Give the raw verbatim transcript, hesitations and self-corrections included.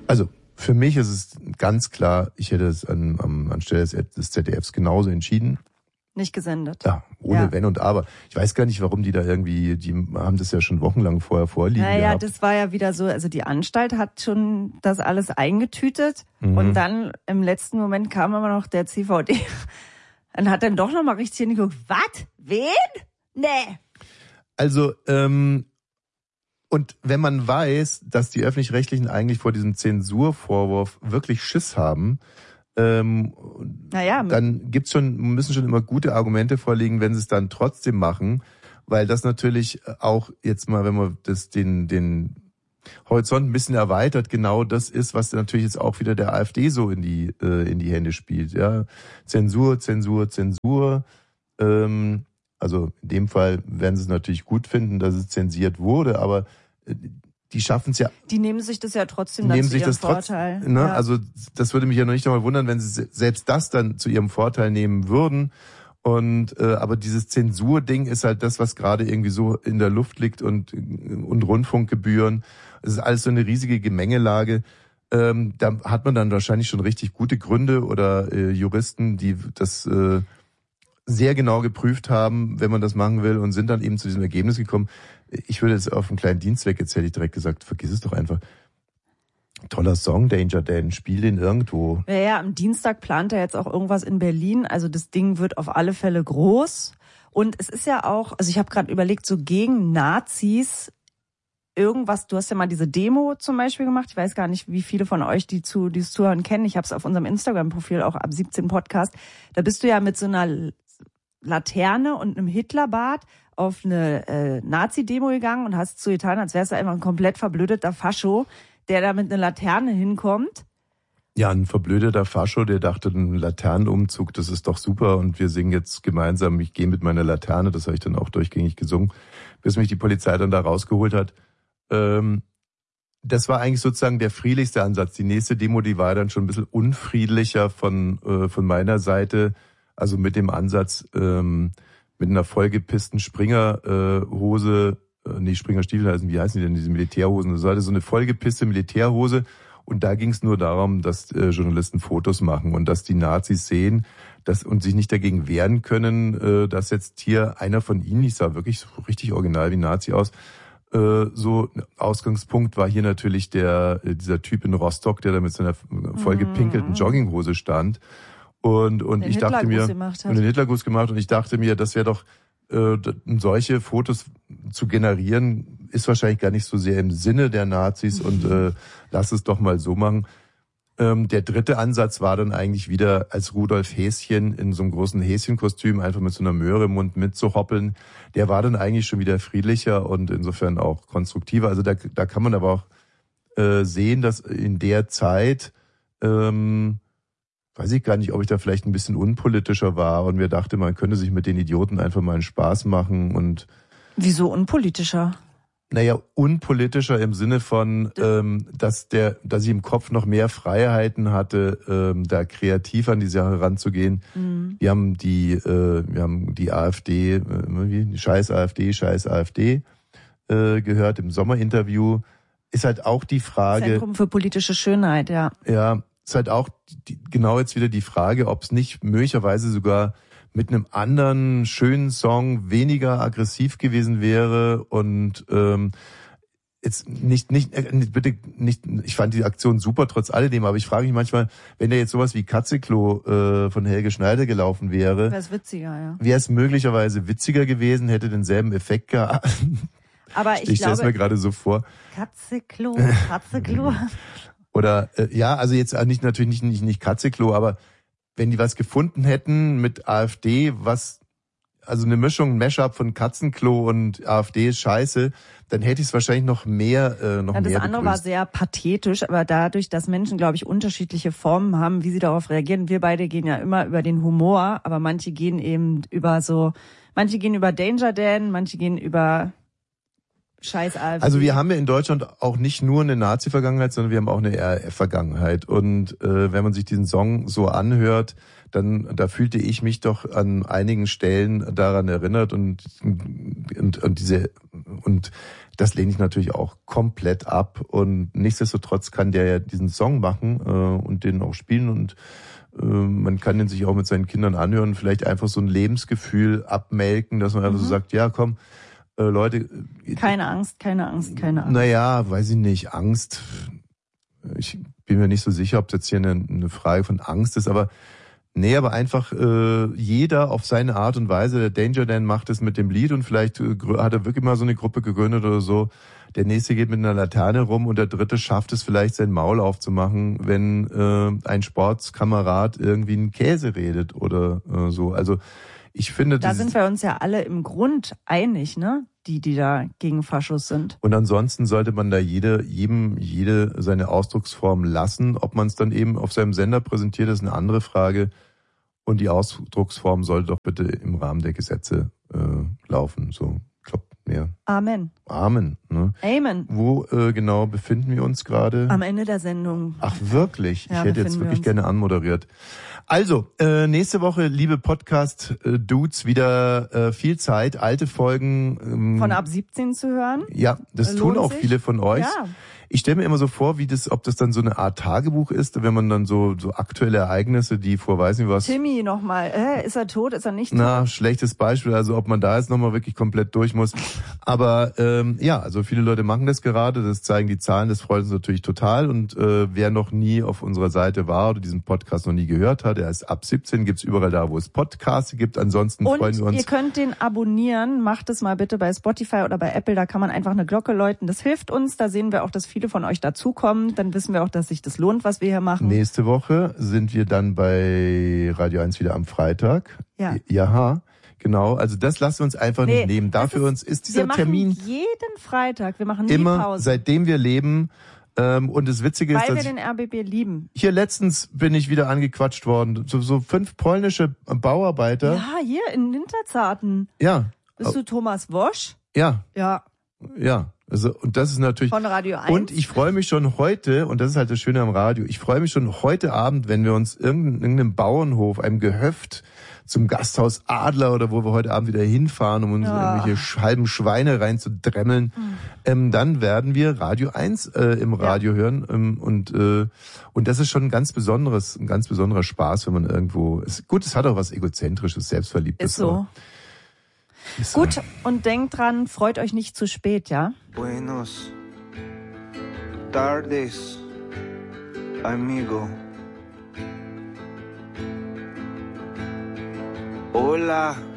Also für mich ist es ganz klar, ich hätte es an, an, anstelle des Z D Fs genauso entschieden. Nicht gesendet. Ja, ohne ja. Wenn und Aber. Ich weiß gar nicht, warum die da irgendwie, die haben das ja schon wochenlang vorher vorliegen naja, gehabt. Das war ja wieder so, also die Anstalt hat schon das alles eingetütet mhm. und dann im letzten Moment kam aber noch der C V D und hat dann doch nochmal richtig hingeguckt. Was? Wen? Nee. Also, ähm, und wenn man weiß, dass die Öffentlich-Rechtlichen eigentlich vor diesem Zensurvorwurf wirklich Schiss haben, ähm, naja, dann gibt's schon, müssen schon immer gute Argumente vorliegen, wenn sie es dann trotzdem machen, weil das natürlich auch jetzt mal, wenn man das den den Horizont ein bisschen erweitert, genau das ist, was natürlich jetzt auch wieder der AfD so in die äh, in die Hände spielt. Ja, Zensur, Zensur, Zensur. Ähm, also in dem Fall werden sie es natürlich gut finden, dass es zensiert wurde, aber äh, die schaffen es ja. Die nehmen sich das ja trotzdem dann nehmen zu sich ihrem das Vorteil. Trotz, ne? Ja. Also das würde mich ja noch nicht einmal wundern, wenn sie selbst das dann zu ihrem Vorteil nehmen würden. Und äh, aber dieses Zensurding ist halt das, was gerade irgendwie so in der Luft liegt und und Rundfunkgebühren. Es ist alles so eine riesige Gemengelage. Ähm, da hat man dann wahrscheinlich schon richtig gute Gründe oder äh, Juristen, die das äh, sehr genau geprüft haben, wenn man das machen will, und sind dann eben zu diesem Ergebnis gekommen. Ich würde jetzt auf einen kleinen Dienstweg, jetzt hätte ich direkt gesagt, vergiss es doch einfach. Toller Song, Danger Dan, spiel den irgendwo. Ja, ja, am Dienstag plant er jetzt auch irgendwas in Berlin. Also das Ding wird auf alle Fälle groß. Und es ist ja auch, also ich habe gerade überlegt, so gegen Nazis irgendwas, du hast ja mal diese Demo zum Beispiel gemacht. Ich weiß gar nicht, wie viele von euch, die zu dieses Zuhören kennen. Ich habe es auf unserem Instagram-Profil auch ab siebzehn Podcast. Da bist du ja mit so einer Laterne und einem Hitlerbart auf eine äh, Nazi-Demo gegangen und hast so getan, als wärst du einfach ein komplett verblödeter Fascho, der da mit einer Laterne hinkommt. Ja, ein verblödeter Fascho, der dachte, ein Laternenumzug, das ist doch super und wir singen jetzt gemeinsam, ich gehe mit meiner Laterne, das habe ich dann auch durchgängig gesungen, bis mich die Polizei dann da rausgeholt hat. Ähm, das war eigentlich sozusagen der friedlichste Ansatz. Die nächste Demo, die war dann schon ein bisschen unfriedlicher von äh, von meiner Seite, also mit dem Ansatz, ähm, mit einer vollgepissten Springerhose, äh, nee, Springerstiefel heißen, wie heißen die denn, diese Militärhosen? Das war so eine vollgepisste Militärhose und da ging es nur darum, dass äh, Journalisten Fotos machen und dass die Nazis sehen dass, und sich nicht dagegen wehren können, äh, dass jetzt hier einer von ihnen, ich sah wirklich so richtig original wie Nazi aus, äh, so Ausgangspunkt war hier natürlich der äh, dieser Typ in Rostock, der da mit seiner vollgepinkelten Jogginghose stand. Und und den ich dachte mir und den Hitlergruß gemacht und ich dachte mir, das wäre doch äh, solche Fotos zu generieren, ist wahrscheinlich gar nicht so sehr im Sinne der Nazis und äh, lass es doch mal so machen. Ähm, der dritte Ansatz war dann eigentlich wieder als Rudolf Häschen in so einem großen Häschenkostüm einfach mit so einer Möhre im Mund mitzuhoppeln. Der war dann eigentlich schon wieder friedlicher und insofern auch konstruktiver. Also da da kann man aber auch äh, sehen, dass in der Zeit ähm, weiß ich gar nicht, ob ich da vielleicht ein bisschen unpolitischer war und mir dachte, man könnte sich mit den Idioten einfach mal einen Spaß machen und... Wieso unpolitischer? Naja, unpolitischer im Sinne von, ähm, dass der, dass ich im Kopf noch mehr Freiheiten hatte, ähm, da kreativ an die Sache ranzugehen. Mhm. Wir haben die, äh, wir haben die AfD, äh, wie, Scheiß AfD, Scheiß AfD äh, gehört im Sommerinterview. Ist halt auch die Frage... Zentrum für politische Schönheit, ja. Ja, ist halt auch die, genau jetzt wieder die Frage, ob es nicht möglicherweise sogar mit einem anderen schönen Song weniger aggressiv gewesen wäre und ähm, jetzt nicht, nicht, äh, bitte nicht, ich fand die Aktion super trotz alledem, aber ich frage mich manchmal, wenn da jetzt sowas wie Katzeklo äh, von Helge Schneider gelaufen wäre, wäre es witziger, ja. Wäre es möglicherweise witziger gewesen, hätte denselben Effekt gehabt. Aber ich, ich glaube, stelle es mir gerade so vor. Katzeklo, Katzeklo. Oder äh, ja, also jetzt nicht natürlich nicht nicht, nicht Katzeklo, aber wenn die was gefunden hätten mit AfD, was also eine Mischung, ein Mashup von Katzenklo und AfD ist scheiße, dann hätte ich es wahrscheinlich noch mehr äh, noch ja, das mehr andere begrüßt. war sehr pathetisch, aber dadurch, dass Menschen, glaube ich, unterschiedliche Formen haben, wie sie darauf reagieren. Wir beide gehen ja immer über den Humor, aber manche gehen eben über so, manche gehen über Danger Dan, manche gehen über Scheiß AfD. Also wir haben ja in Deutschland auch nicht nur eine Nazi-Vergangenheit, sondern wir haben auch eine R A F-Vergangenheit. Und äh, wenn man sich diesen Song so anhört, dann da fühlte ich mich doch an einigen Stellen daran erinnert und und, und diese und das lehne ich natürlich auch komplett ab. Und nichtsdestotrotz kann der ja diesen Song machen äh, und den auch spielen und äh, man kann den sich auch mit seinen Kindern anhören, vielleicht einfach so ein Lebensgefühl abmelken, dass man einfach mhm. so sagt, ja komm, äh, Leute. Keine Angst, keine Angst, keine Angst. Naja, weiß ich nicht, Angst. Ich bin mir nicht so sicher, ob das jetzt hier eine, eine Frage von Angst ist, aber nee, aber einfach äh, jeder auf seine Art und Weise. Der Danger Dan macht es mit dem Lied und vielleicht äh, hat er wirklich mal so eine Gruppe gegründet oder so. Der nächste geht mit einer Laterne rum und der dritte schafft es vielleicht, sein Maul aufzumachen, wenn äh, ein Sportskamerad irgendwie einen Käse redet oder äh, so. Also ich finde, da sind wir uns ja alle im Grund einig, ne? Die, die da gegen Faschos sind. Und ansonsten sollte man da jede, jedem, jede seine Ausdrucksform lassen. Ob man es dann eben auf seinem Sender präsentiert, ist eine andere Frage. Und die Ausdrucksform sollte doch bitte im Rahmen der Gesetze äh, laufen. So, ich glaube, mehr. Amen. Amen. Ne? Amen. Wo äh, genau befinden wir uns gerade? Am Ende der Sendung. Ach wirklich? Ja, ich hätte jetzt wirklich gerne anmoderiert. Also, äh, nächste Woche, liebe Podcast-Dudes, wieder äh, viel Zeit, alte Folgen. Ähm, Von ab siebzehn zu hören? Ja, das Lohnt tun auch sich? viele von euch. Ja. Ich stelle mir immer so vor, wie das, ob das dann so eine Art Tagebuch ist, wenn man dann so so aktuelle Ereignisse, die vor weiß nicht was. Timmy nochmal, äh, ist er tot, ist er nicht tot? Na, schlechtes Beispiel, also ob man da jetzt nochmal wirklich komplett durch muss. Aber ähm, ja, also viele Leute machen das gerade, das zeigen die Zahlen, das freut uns natürlich total. Und äh, wer noch nie auf unserer Seite war oder diesen Podcast noch nie gehört hat, er ist ab siebzehn, gibt's überall da, wo es Podcasts gibt. Ansonsten und freuen wir uns. Ihr könnt den abonnieren, macht es mal bitte bei Spotify oder bei Apple, da kann man einfach eine Glocke läuten. Das hilft uns, da sehen wir auch, dass viele von euch dazukommen. Dann wissen wir auch, dass sich das lohnt, was wir hier machen. Nächste Woche sind wir dann bei Radio eins wieder am Freitag. Ja. Ja, genau. Also das lassen wir uns einfach nee, nicht nehmen. Dafür ist, uns ist dieser wir machen Termin jeden Freitag. Wir machen nie immer, Pause. seitdem wir leben. Ähm, und das Witzige Weil ist, dass wir den R B B lieben. Hier letztens bin ich wieder angequatscht worden. So, so fünf polnische Bauarbeiter. Ja, hier in Winterzarten. Ja. Bist du Thomas Wosch? Ja. Ja. Ja. Also, und das ist natürlich. Von Radio eins. Und ich freue mich schon heute, und das ist halt das Schöne am Radio, ich freue mich schon heute Abend, wenn wir uns irgendeinem, irgendeinem Bauernhof, einem Gehöft zum Gasthaus Adler oder wo wir heute Abend wieder hinfahren, um uns ja. irgendwelche halben Schweine reinzudremmeln, mhm. ähm, dann werden wir Radio eins äh, im Radio ja. hören. Ähm, und äh, und das ist schon ein ganz besonderes, ein ganz besonderer Spaß, wenn man irgendwo. Ist, gut, es hat auch was Egozentrisches, Selbstverliebtes. Ist so. Ist Gut, so. Und denkt dran, freut euch nicht zu spät, ja? Buenos tardes, amigo. Hola,